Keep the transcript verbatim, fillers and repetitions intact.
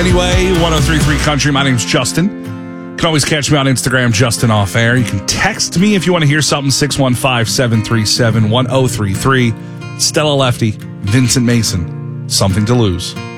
Anyway, one oh three point three Country. My name's Justin. You can always catch me on Instagram, Justin Off Air. You can text me if you want to hear something, six one five, seven three seven, one oh three three. Stella Lefty, Vincent Mason, Something to Lose.